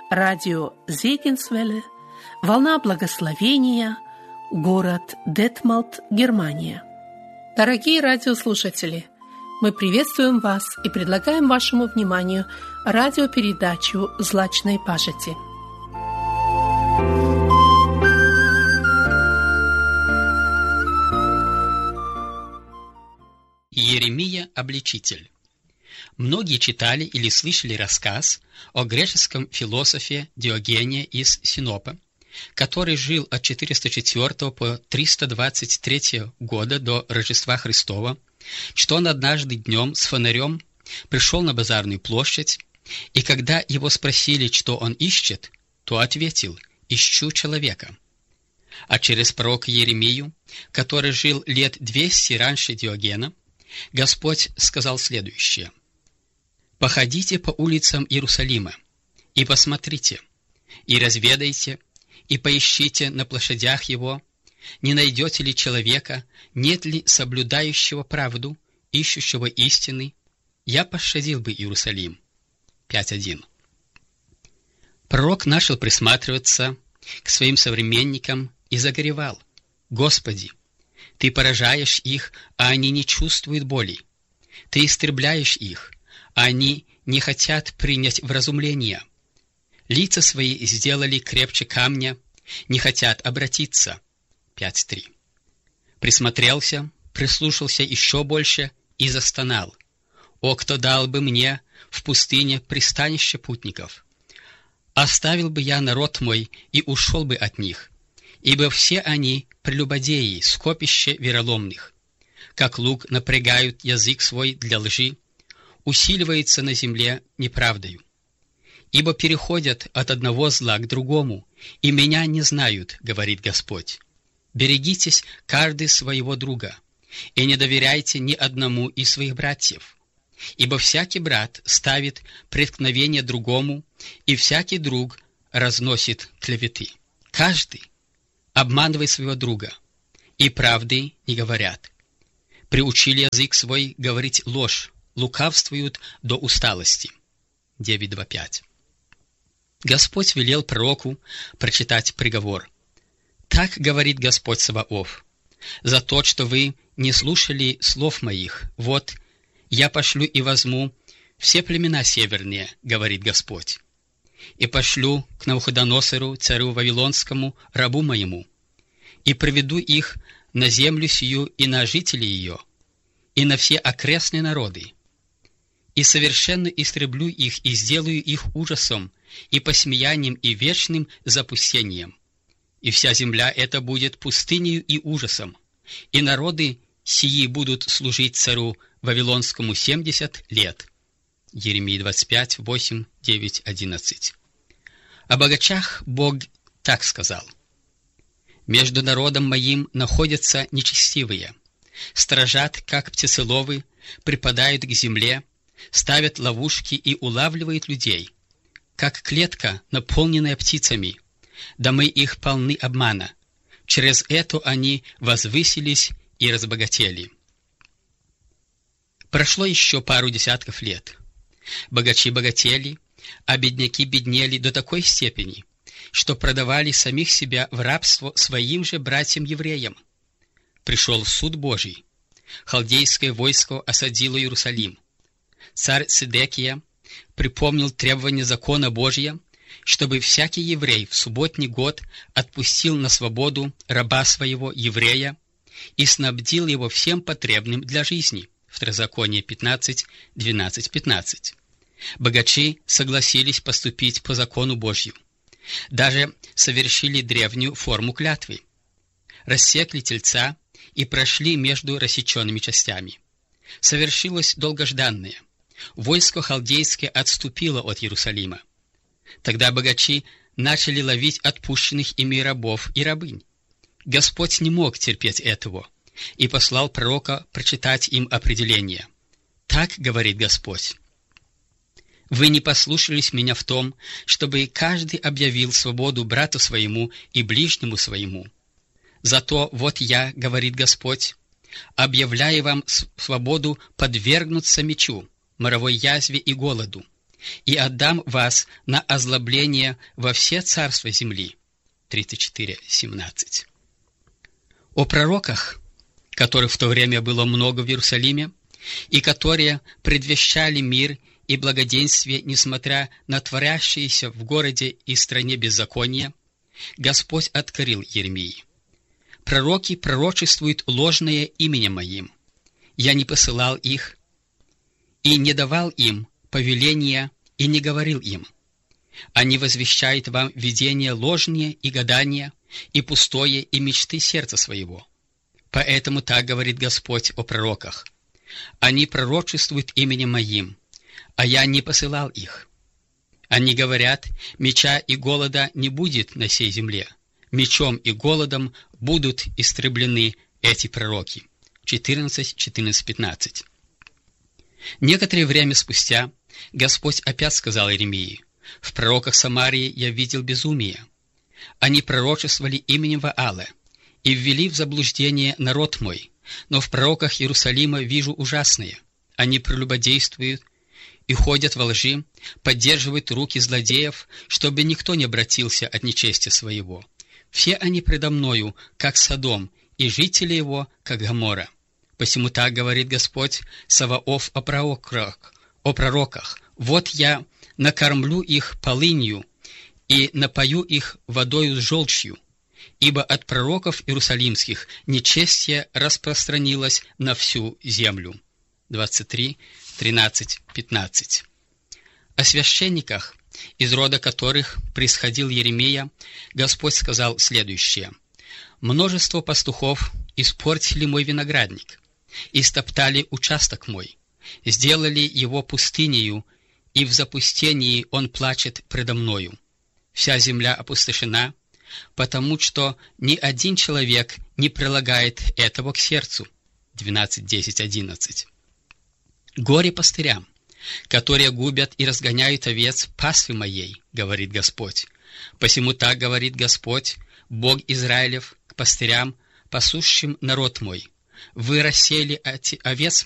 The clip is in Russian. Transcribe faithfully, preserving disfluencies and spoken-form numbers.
радио Зегенсвелле, «Волна благословения», город Детмалт, Германия. Дорогие радиослушатели, мы приветствуем вас и предлагаем вашему вниманию радиопередачу «Злачной пажити». Иеремия Обличитель. Многие читали или слышали рассказ о греческом философе Диогене из Синопа, который жил от четыреста четвёртого по триста двадцать третьего года до Рождества Христова, что он однажды днем с фонарем пришел на базарную площадь, и когда его спросили, что он ищет, то ответил: «Ищу человека». А через пророка Иеремию, который жил лет двести раньше Диогена, Господь сказал следующее: «Походите по улицам Иерусалима, и посмотрите, и разведайте, и поищите на площадях его, не найдете ли человека, нет ли соблюдающего правду, ищущего истины, я пощадил бы Иерусалим». пять один. Пророк начал присматриваться к своим современникам и загоревал: «Господи, Ты поражаешь их, а они не чувствуют боли. Ты истребляешь их, а они не хотят принять вразумление. Лица свои сделали крепче камня, не хотят обратиться». пять три. Присмотрелся, прислушался еще больше и застонал: «О, кто дал бы мне в пустыне пристанище путников! Оставил бы я народ мой и ушел бы от них, ибо все они прелюбодеи, скопище вероломных. Как лук напрягают язык свой для лжи, усиливается на земле неправдою. Ибо переходят от одного зла к другому, и меня не знают, говорит Господь. Берегитесь каждый своего друга, и не доверяйте ни одному из своих братьев. Ибо всякий брат ставит преткновение другому, и всякий друг разносит клеветы. Каждый обманывает своего друга, и правды не говорят. Приучили язык свой говорить ложь, лукавствуют до усталости». девять два пять. Господь велел пророку прочитать приговор. «Так говорит Господь Саваоф: за то, что вы не слушали слов моих, вот, я пошлю и возьму все племена северные, говорит Господь, и пошлю к Навуходоносору, царю Вавилонскому, рабу моему, и приведу их на землю сию и на жителей ее, и на все окрестные народы, и совершенно истреблю их и сделаю их ужасом и посмеянием и вечным запустением. И вся земля эта будет пустынею и ужасом, и народы сии будут служить царю Вавилонскому семьдесят лет». Иеремия двадцать пять, восемь, девять, одиннадцать. О богачах Бог так сказал: «Между народом моим находятся нечестивые, стражат, как птицеловы, припадают к земле, ставят ловушки и улавливают людей, как клетка, наполненная птицами. Домы их полны обмана. Через это они возвысились и разбогатели». Прошло еще пару десятков лет. Богачи богатели, а бедняки беднели до такой степени, что продавали самих себя в рабство своим же братьям-евреям. Пришел суд Божий. Халдейское войско осадило Иерусалим. Царь Седекия припомнил требования закона Божия, чтобы всякий еврей в субботний год отпустил на свободу раба своего, еврея, и снабдил его всем потребным для жизни. Второзаконие пятнадцать, двенадцать, пятнадцать. Богачи согласились поступить по закону Божью. Даже совершили древнюю форму клятвы. Рассекли тельца и прошли между рассеченными частями. Совершилось долгожданное. Войско халдейское отступило от Иерусалима. Тогда богачи начали ловить отпущенных ими рабов и рабынь. Господь не мог терпеть этого и послал пророка прочитать им определение. «Так говорит Господь: вы не послушались меня в том, чтобы каждый объявил свободу брату своему и ближнему своему. Зато вот я, говорит Господь, объявляю вам свободу подвергнуться мечу, моровой язве и голоду, и отдам вас на озлобление во все царства земли». тридцать четыре семнадцать. О пророках, которых в то время было много в Иерусалиме, и которые предвещали мир и благоденствие, несмотря на творящиеся в городе и стране беззаконие, Господь открыл Иеремии: «Пророки пророчествуют ложное именем Моим. Я не посылал их, и не давал им повеления, и не говорил им. Они возвещают вам видения ложные и гадания, и пустое, и мечты сердца своего. Поэтому так говорит Господь о пророках: они пророчествуют именем Моим, а я не посылал их. Они говорят: меча и голода не будет на сей земле. Мечом и голодом будут истреблены эти пророки». четырнадцать четырнадцать пятнадцать. Некоторое время спустя Господь опять сказал Иеремии: «В пророках Самарии я видел безумие. Они пророчествовали именем Ваала и ввели в заблуждение народ мой, но в пророках Иерусалима вижу ужасное. Они прелюбодействуют и ходят во лжи, поддерживают руки злодеев, чтобы никто не обратился от нечестия своего. Все они предо мною, как Содом, и жители его, как Гоморра. Посему так говорит Господь Саваоф о пророках, о пророках: вот я накормлю их полынью и напою их водою с желчью, ибо от пророков иерусалимских нечестие распространилось на всю землю». двадцать три тринадцать пятнадцать. О священниках, из рода которых происходил Иеремия, Господь сказал следующее: «Множество пастухов испортили мой виноградник, истоптали участок мой, сделали его пустынею, и в запустении он плачет предо мною. Вся земля опустошена, потому что ни один человек не прилагает этого к сердцу». двенадцать десять одиннадцать. «Горе пастырям, которые губят и разгоняют овец паствы моей, говорит Господь. Посему так говорит Господь, Бог Израилев, к пастырям, пасущим народ мой: вы рассеяли овец